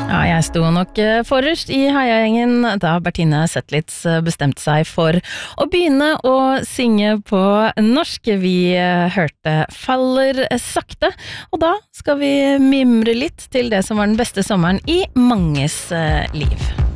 Ja, jeg sto nok forrest I heiagjengen da Bertine Zetlitz bestemte seg for å begynne å synge på norsk. Vi hørte Faller sakte, og da skal vi mimre litt til det som var den beste sommeren I manges liv.